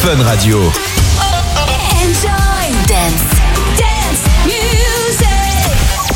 Fun Radio. Enjoy dance music.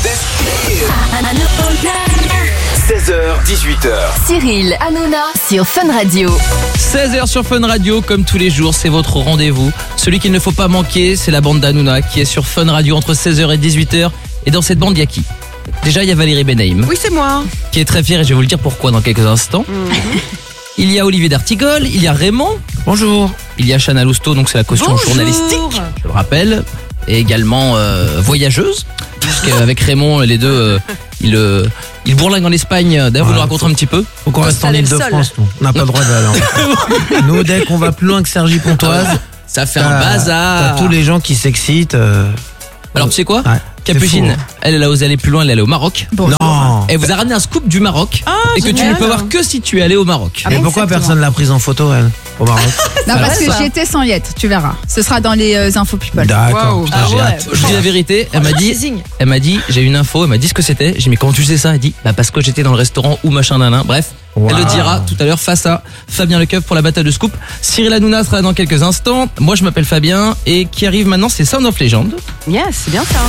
16h-18h. Cyril Hanouna sur Fun Radio. 16h sur Fun Radio, comme tous les jours, c'est votre rendez-vous. Celui qu'il ne faut pas manquer, c'est la bande d'Hanouna qui est sur Fun Radio entre 16h et 18h. Et dans cette bande, il y a qui ? Déjà, il y a Valérie Benaïm. Oui, c'est moi. Qui est très fière et je vais vous le dire pourquoi dans quelques instants. Il y a Olivier d'Artigol, il y a Raymond. Bonjour. Il y a Chana Lousteau, donc c'est la caution journalistique, je le rappelle. Et également voyageuse. Parce qu'avec Raymond, les deux, ils bourlinguent en Espagne. D'ailleurs, vous nous racontez un petit peu. Faut qu'on reste en Ile-de-France, nous. On n'a pas le droit d'aller. Nous, dès qu'on va plus loin que Cergy-Pontoise, ça fait un bazar. T'as tous les gens qui s'excitent. Alors, tu sais quoi ? Ouais. Capucine, elle a osé aller plus loin, elle est allée au Maroc. Non. Elle vous a ramené un scoop du Maroc et que tu ne peux voir que si tu es allé au Maroc. Et pourquoi personne l'a prise en photo, elle, au Maroc? Non, parce que j'y étais sans Yette, tu verras. Ce sera dans les infos people. D'accord. Wow. Putain, j'ai hâte. Je vous dis la vérité, elle m'a dit, j'ai une info, elle m'a dit ce que c'était. J'ai dit, mais comment tu sais ça? Elle dit, bah parce que j'étais dans le restaurant ou machin nanan. Bref, elle le dira tout à l'heure face à Fabien Lecoeuf pour la bataille de scoop. Cyril Hanouna sera dans quelques instants. Moi, je m'appelle Fabien et qui arrive maintenant, c'est Sound of Legend. Yes, c'est bien ça.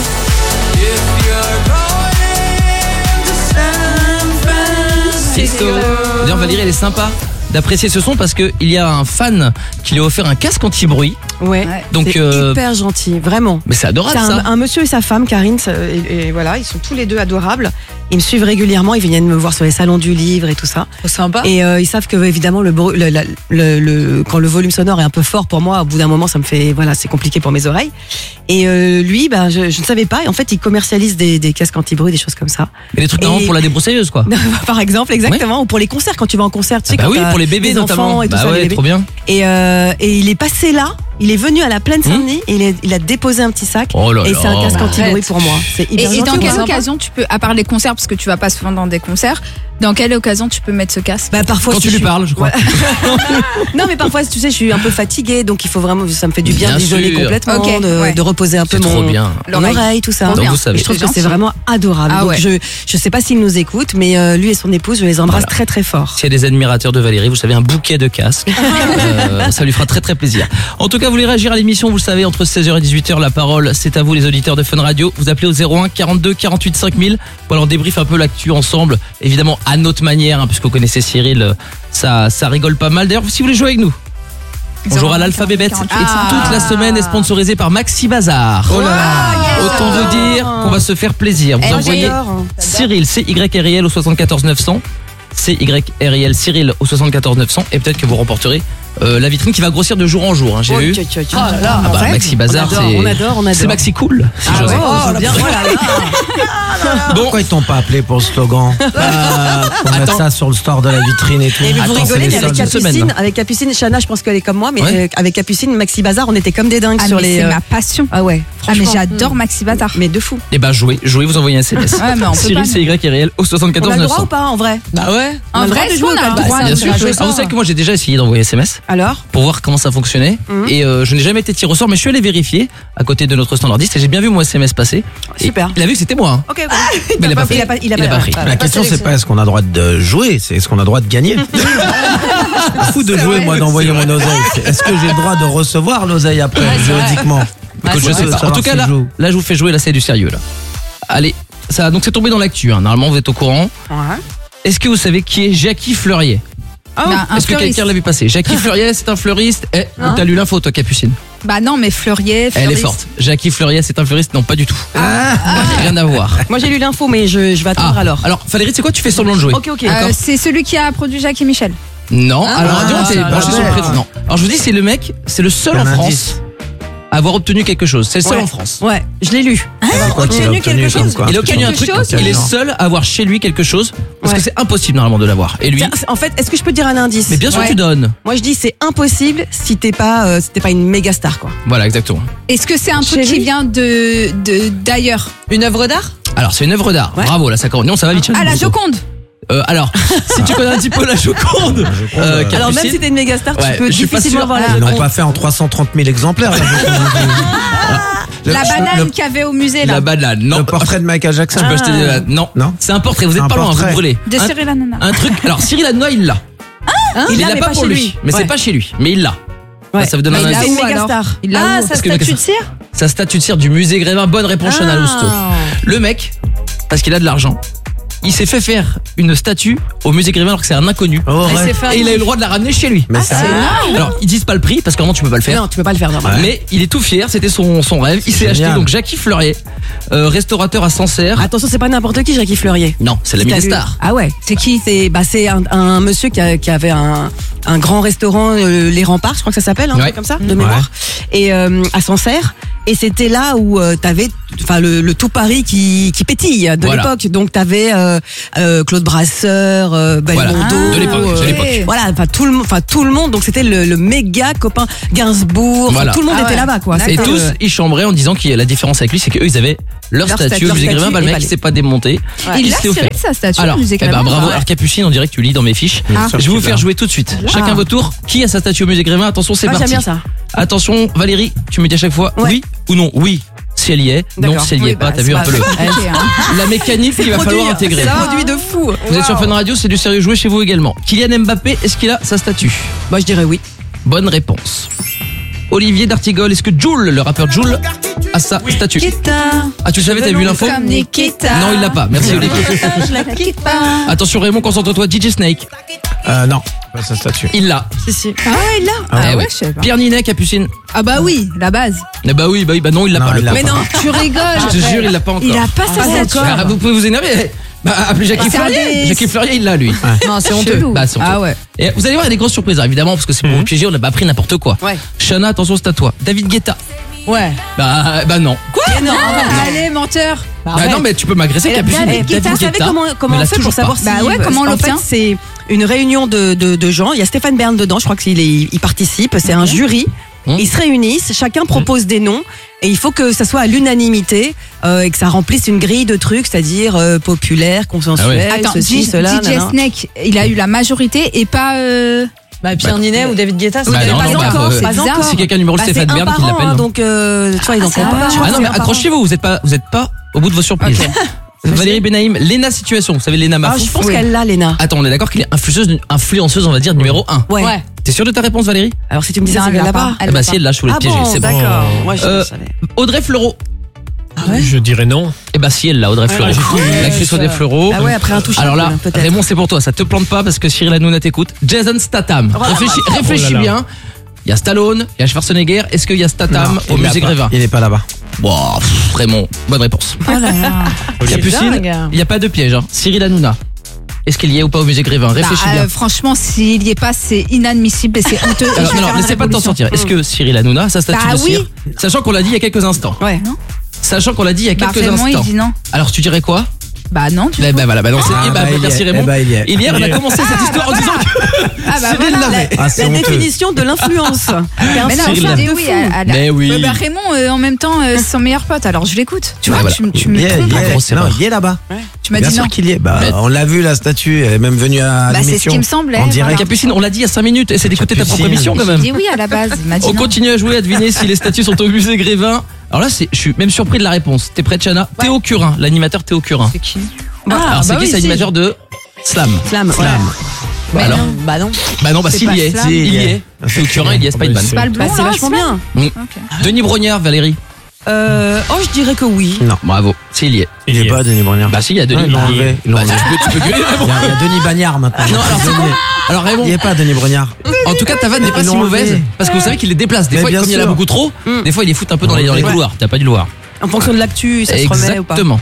D'ailleurs, Valérie, elle est sympa d'apprécier ce son parce qu'il y a un fan qui lui a offert un casque anti-bruit. Ouais. Donc, c'est hyper gentil, vraiment. Mais c'est adorable C'est ça. un monsieur et sa femme, Karine, et voilà, ils sont tous les deux adorables. Ils me suivent régulièrement, ils viennent me voir sur les salons du livre et tout ça. C'est sympa. Et ils savent que évidemment quand le volume sonore est un peu fort pour moi, au bout d'un moment ça me fait c'est compliqué pour mes oreilles. Et lui, je ne savais pas. Et en fait, il commercialise des casques anti-bruit, des choses comme ça. Et des trucs normalement pour la débroussailleuse quoi. Par exemple, exactement, ou pour les concerts quand tu vas en concert, tu sais Bah quand oui, t'as pour les bébés des notamment. enfants et tout Bah ça, les ouais, bébés. trop bien. Et il est passé là. Il est venu à la Plaine Saint-Denis et il a déposé un petit sac. Oh là et là. c'est un casque anti-bruit pour moi. C'est hyper Et gentil, dans quelle sympa. occasion tu peux, à part les concerts, parce que tu vas pas souvent dans des concerts, dans quelle occasion tu peux mettre ce casque? Bah parfois Quand si tu lui je suis- parles, je crois. Non mais parfois tu sais je suis un peu fatiguée donc il faut vraiment ça me fait du bien Bien d'isoler sûr. complètement, Ok, de reposer un peu C'est trop mon bien. oreille tout ça. Trop Donc bien. vous savez. Et je trouve C'est que c'est gentil. vraiment adorable. Ah donc ouais. je sais pas s'il nous écoute mais lui et son épouse je les embrasse Voilà. très très fort. S'il y a des admirateurs de Valérie, vous savez, un bouquet de casques. Ça lui fera très très plaisir. En tout cas, vous voulez réagir à l'émission, vous le savez, entre 16h et 18h, la parole, c'est à vous les auditeurs de Fun Radio. Vous appelez au 01 42 48 5000 pour alors débrief un peu l'actu ensemble. Évidemment, à notre manière, puisque vous connaissez Cyril, ça rigole pas mal. D'ailleurs, si vous voulez jouer avec nous, on jouera à l'alphabet bête. Et toute la semaine est sponsorisée par Maxi Bazar. Oh là là. Autant vous dire qu'on va se faire plaisir. Vous envoyez Cyril, CYRIL au 74 900. CYRIL Cyril au 74 900 et peut-être que vous remporterez la vitrine qui va grossir de jour en jour, j'ai vu. Ah bah, Maxi Bazar, on adore. c'est Maxi Cool, si j'ose dire. Bon, Pourquoi ils t'ont pas appelé pour le slogan? Pour mettre ça sur le store de la vitrine et tout. Et vous Attends, rigolez, c'est mais les avec soldes de semaine, Capucine, avec Capucine, Chana, je pense qu'elle est comme moi, mais Ouais. avec Capucine, Maxi Bazar, on était comme des dingues Ah, sur mais les. c'est ma passion. Ah ouais. Ah, mais franchement. j'adore Maxi Bazar. Mais de fou. et ben jouez, vous envoyez un SMS. Ouais, mais on peut Cyril, pas, CYRIL au On 74 a le droit 900. ou pas en vrai? Ah ouais. On a En le droit vrai, de est-ce jouer qu'on ou a pas le de droit Bien de sûr. jouer Alors, vous savez que moi j'ai déjà essayé d'envoyer SMS Alors? pour voir comment ça fonctionnait et je n'ai jamais été tiré au sort, mais je suis allé vérifier à côté de notre standardiste et j'ai bien vu mon SMS passer. Et Super. il a vu que c'était moi. Hein. Ok. Mais il a pas fait. Il a pas pris. La question, c'est pas est-ce qu'on a le droit de jouer, c'est est-ce qu'on a le droit de gagner. Fou de jouer, moi, d'envoyer mon oseille. Est-ce que j'ai le droit de recevoir l'oseille après, juridiquement? Écoute, je sais pas. En tout cas, là, je vous fais jouer, là, c'est du sérieux, là. Allez, ça, donc c'est tombé dans l'actu, hein. Normalement, vous êtes au courant. Ouais. Est-ce que vous savez qui est Jackie Fleurier? Un Est-ce que fleuriste. quelqu'un l'a vu passer? Jackie Fleurier, c'est un fleuriste. T'as lu l'info, toi, Capucine? Bah non, mais Fleurier, Elle est fleuriste. forte. Jackie Fleurier, c'est un fleuriste? Non, pas du tout. Rien à voir. Moi j'ai lu l'info, mais je vais attendre alors. Alors, Valérie, c'est quoi? Tu fais semblant de jouer? Ok. C'est celui qui a produit Jacques et Michel. Non. Alors, dis-moi, t'es c'est branché la sur le bête. prénom. Non. Alors, je vous dis, c'est le mec, c'est le seul en Un France indice. à avoir obtenu quelque chose. C'est le seul Ouais. en France. Ouais, je l'ai lu. C'est quoi qu'il a obtenu obtenu quelque comme chose quoi? Il a obtenu un truc, il est seul à avoir chez lui quelque chose, parce Ouais. que c'est impossible normalement de l'avoir. Et lui, Tiens, en fait, est-ce que je peux te dire un indice? mais bien sûr Ouais. tu donnes. Moi je dis c'est impossible si t'es pas une méga star quoi. Voilà, exactement. Est-ce que c'est un truc Chérie. qui vient d'ailleurs? Une œuvre d'art? Alors c'est une œuvre d'art. Ouais. Bravo, là ça correspond. Ça va vite. Ah, la Joconde. Alors, si tu connais un petit peu la Joconde, Alors même Capucine, si t'es une méga star, Ouais, tu peux je suis pas difficilement sûr. voir la Ils l'ont Joconde. pas fait en 330 000 exemplaires. là, La banane qu'il y avait au musée, là. la banane. Non, Le portrait de Michael Jackson. tu peux acheter des bananes. Non, Non. c'est un portrait. Vous êtes Un pas loin, portrait. vous brûlez. De Cyril Hanouna. Un truc. Alors Cyril Hanouna, il l'a. Hein Il l'a, l'a mais pas pour chez lui, mais c'est Ouais. pas chez lui, mais il l'a. Ouais. Ça vous donne un Mais il indice. a C'est une où, méga alors star. Il l'a Ah, où sa Parce que statue de cire Sa statue de cire du musée Grévin. Bonne réponse, Chana Lousteau. Le mec, parce qu'il a de l'argent, il s'est fait faire une statue au musée Grévin alors que c'est un inconnu. Oh, Il ouais. s'est fait un Et il a eu le droit de la ramener chez lui. Mais ça, Alors, ils disent pas le prix parce que vraiment tu peux pas le faire. Non, tu peux pas le faire normalement. Mais il est tout fier, c'était son rêve. Il s'est Génial. acheté donc Jackie Fleurier, restaurateur à Sancerre. Attention, c'est pas n'importe qui, Jackie Fleurier. Non, c'est l'ami T'as des vu stars. Ah ouais. C'est qui C'est un monsieur qui avait un grand restaurant, Les Remparts, je crois que ça s'appelle, un Ouais. truc comme ça, de mémoire. Et à Sancerre. Et c'était là où t'avais, enfin le tout Paris qui pétille de Voilà. l'époque. Donc t'avais Claude Brasseur, Belmondo, de l'époque. Voilà, enfin tout le monde. Donc c'était le méga copain Gainsbourg. Enfin, Voilà. tout le monde Ah était ouais. là-bas, quoi. Et C'était, tous, ils chambraient en disant qu'il y a la différence avec lui, c'est qu'eux, ils avaient leur statue au musée Grévin. Bah, le mec, il s'est pas démonté. Il l'a s'est tiré offert. sa statue Alors, au musée eh ben, Grévin. bravo. Alors, Capucine, on dirait que tu lis dans mes fiches. Ah. Je vais vous faire jouer tout de suite. Chacun votre tour. Qui a sa statue au musée Grévin? Attention, c'est Ah, parti. j'aime bien ça. Attention, Valérie, tu me dis à chaque fois Ouais. oui ou non. Oui, si elle y est. Non, D'accord. si elle y est Oui, pas. bah, T'as vu c'est un peu pas le, compliqué, hein. la mécanique qu'il va falloir intégrer. C'est un produit de fou. Vous êtes sur Fun Radio, c'est du sérieux joué chez vous également. Kylian Mbappé, est-ce qu'il a sa statue? Moi, je dirais oui. Bonne réponse. Olivier D'Artigol, est-ce que Jul, le rappeur Jul, a sa statue? Ah, tu le savais, t'as vu l'info? Comme Nikita. Non, il l'a pas. Merci Olivier. Je la quitte pas. Attention Raymond, concentre-toi. DJ Snake, non, pas sa statue. il l'a. Si, si. Ah ouais, il l'a. Ah Ah ouais. ouais, je sais pas. Pierre Ninet, Capucine. Ah bah oui, la base. Bah oui, bah non, il l'a Non, pas. il Le l'a pauvre. pas. Mais non, tu rigoles. Je te jure, il l'a pas encore. Il a pas sa statue. Ah, vous pouvez vous énerver. Bah, appelez Jackie C'est Fleurier. un Jackie Fleurier, il l'a lui. Non, c'est honteux. Bah, c'est honteux. Ah ouais. Et vous allez voir, il y a des grosses surprises, hein, évidemment, parce que c'est pour vous piéger, on n'a pas pris n'importe quoi. Ouais. Shana, attention, c'est à toi. David Guetta. Ouais. Bah non. Quoi? Non, Allez, menteur. Bah non, mais tu peux m'agresser, Et Capucine. David Guetta, vous savez comment me on l'a fait toujours pour savoir pas. si... Bah ouais, comment on en fait, l'obtient c'est une réunion de gens. Il y a Stéphane Bern dedans, je crois qu'il participe. C'est un jury. Ils se réunissent, chacun propose des noms et il faut que ça soit à l'unanimité et que ça remplisse une grille de trucs, c'est-à-dire populaire, consensuel, Attends, ceci, cela. DJ nanana. Snake, il a eu la majorité et pas. Bah, Pierre Ninet ou David Guetta, c'est Bah, pas non, Pas non, encore, bah, pas c'est encore. Si quelqu'un numéro Bah, Stéphane c'est un Bern qui par an, l'appelle. hein, non. donc tu vois, ils en font un pas. par Je crois Ah que non, c'est mais un par an. accrochez-vous, vous êtes pas au bout de vos surprises. Valérie Benaïm, Léna Situation. Vous savez, Léna Ah, Mafouf. je pense qu'elle l'a, Léna. Attends, on est d'accord qu'elle est influenceuse, on va dire, numéro 1. Ouais. Ouais. T'es sûr de ta réponse, Valérie? Alors si tu me disais Non, c'est elle qu'elle l'a l'a pas. pas. Elle Eh bah l'a si, pas. elle l'a, je voulais Ah te piéger, bon, c'est bon. d'accord. Moi, je Euh, savais. Audrey Fleurot. Je dirais non. Eh bah si, elle l'a, Audrey Fleurot. L'actrice Audrey Fleurot. Ah ouais, après un touche. Alors là, peut-être. Raymond, c'est pour toi, ça te plante pas parce que Cyril Hanouna t'écoute. Jason Statham. Réfléchis Oh là là. bien. Il y a Stallone, il y a Schwarzenegger. Est-ce qu'il y a Statham au musée Grévin? Il est pas là-bas. Wow, Raymond, bonne réponse. Oh là là. Capucine, dingue. il n'y a pas de piège. Hein. Cyril Hanouna, est-ce qu'il y est ou pas au musée Grévin? Réfléchis bien. Franchement, s'il y est pas, c'est inadmissible et c'est honteux. Et Alors, je vais non, faire laissez une pas de t'en révolution. sortir. Est-ce que Cyril Hanouna a sa statue Bah de cire? oui. Sachant qu'on l'a dit il y a quelques instants. Ouais. Sachant qu'on l'a dit il y a Bah, quelques Raymond, il instants. dit non. Alors tu dirais quoi? Bah non, du coup. Bah voilà, bah non, c'est Ah, bah, bah, il y merci est. Raymond. Eh bah, il y est. Hier, on a commencé cette histoire en disant que Ah bah Cyril voilà. l'avait. Ah, c'est La honteux. définition de l'influence. Mais non, Cyril je l'a. dis oui. Mais oui. Bah Raymond, en même temps, c'est son meilleur pote. Alors je l'écoute. Tu Ouais, vois, voilà. tu me Il y est, trompes. il y est. gros, c'est Non, vrai. il est là-bas. Tu m'as Bien dit sûr non. qu'il y est. Bah, Mais- on l'a vu, la statue. Elle est même venue à Bah c'est ce l'émission. qui me semblait. En direct. Capucine, on l'a dit il y a 5 minutes. Essaie d'écouter ta propre Capucine. émission quand J'ai même. dit oui à la base. Il m'a dit On non. continue à jouer, à deviner si les statues sont au musée Grévin. Alors là, je suis même surpris de la réponse. T'es prête, Chana? Théo Curin, l'animateur Théo Curin. C'est qui? Alors c'est qui? C'est l'animateur de Slam. Slam. ouais. Bah alors, Bah non. bah non, bah C'est s'il pas y est, Slam. il y est. Théo Curin, il y est, c'est pas une vanne. C'est pas le Bah, blond, c'est là, vachement Slam bien. Ok. Denis Brognard, Valérie. Oh, je dirais que oui. Non. Bravo, s'il y est. Il est pas, Denis Brognard. Bah si, il y a Denis. Ouais, ils l'ont enlevé. Ils l'ont Bah, enlevé. tu peux gueuler, Raymond. Il y a Denis Bagnard maintenant. Non, alors, Denis- Alors Raymond, Il n'y est pas, Denis Brognard. en tout cas ta vanne n'est pas Ils si l'ont mauvaise enlevé. parce que vous savez qu'il les déplace. Des Mais fois, bien comme il y en a sûr. beaucoup trop, des fois il les fout un peu dans les Ouais. couloirs. T'as pas dû le voir. En fonction de l'actu, ça se remet ou pas. Exactement.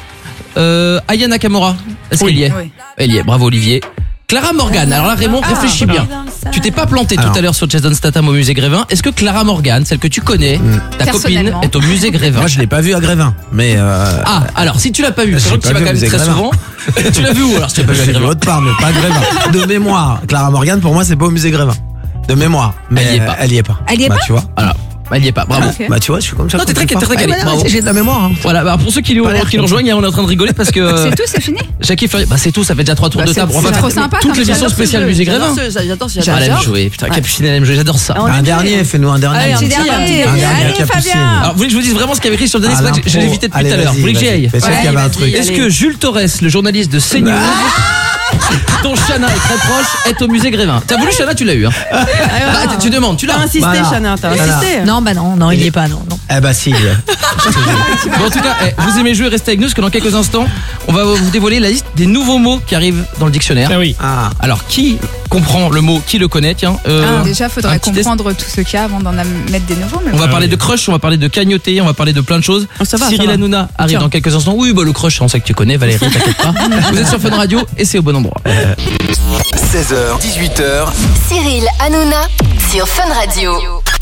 Aya Nakamura, est-ce qu'elle y est? Oui. Elle y est, bravo Olivier. Clara Morgan, alors là Raymond, réfléchis bien. Tu t'es pas planté tout Alors. à l'heure sur Jason Statham au musée Grévin. Est-ce que Clara Morgan, celle que tu connais, ta copine, Personnellement. est au musée Grévin? Moi, je l'ai pas vu à Grévin. Mais. Ah, alors si tu l'as pas vu, sachant que pas tu vas vu quand au même musée très Grévin. souvent. Tu l'as vu où alors si tu l'as pas vu à Je l'ai vu Grévin? autre part, mais pas à Grévin. De mémoire. Clara Morgan, pour moi, c'est pas au musée Grévin. De mémoire. Mais Elle y est pas. Elle y est pas. Elle y est Bah, pas tu vois. Alors, elle y est pas, bravo. Ok. Bah, tu vois, je suis comme ça. Non, t'es très fort. calé, Ouais, bravo. J'ai de la mémoire. Hein. Voilà, bah pour ceux qui nous rejoignent, on est en train de rigoler parce que C'est tout, c'est fini. Jackie Fleurier, bah c'est tout, ça fait déjà 3 tours de table. On va c'est faire trop sympa, toute comme l'émission j'adore ce spéciale jeu. musée Grévin. J'adore, Elle aime jouer, putain, Capucine elle aime jouer, j'adore ça. On Un aime dernier, bien. fais-nous un dernier. Allez, un Petit petit dernier. Un dernier Allez, Capucine. Fabien. Alors vous voulez que je vous dise vraiment ce qu'il y avait écrit sur le dernier, c'est vrai que je l'ai évité depuis Allez, tout à l'heure. Vous voulez que j'y aille? Fais sûr qu'il y avait un vas-y. truc. Est-ce que Jules Torres, le journaliste de CNews, dont Chana est très proche, est au musée Grévin. T'as voulu Chana, tu l'as eu. Hein. Tu demandes, tu l'as. T'as insisté, Voilà. Chana, t'as Voilà. insisté. Non, bah non, il y est pas, non. Eh bah si. Bon, en tout cas, vous aimez jouer, restez avec nous parce que dans quelques instants, on va vous dévoiler la liste des nouveaux mots qui arrivent dans le dictionnaire. Ah oui. Ah. Alors, qui comprend le mot, qui le connaît, tiens Déjà, un faudrait petit test. comprendre tout ce qu'il y a avant d'en mettre des nouveaux. Mais On va Ah parler oui. de crush, on va parler de cagnotter, on va parler de plein de choses. Oh, ça va, Cyril ça va. Hanouna arrive Tiens. dans quelques instants. Oui, bah le crush, on sait que tu connais, Valérie, t'inquiète pas. Vous êtes sur Fun Radio et c'est au bon endroit. 16h, 18h, Cyril Hanouna sur Fun Radio.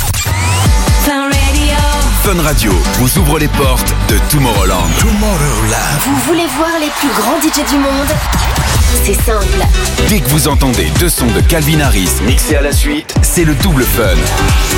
Fun Radio vous ouvre les portes de Tomorrowland. Vous voulez voir les plus grands DJ du monde? C'est simple. Dès que vous entendez deux sons de Calvin Harris mixés à la suite, c'est le double fun.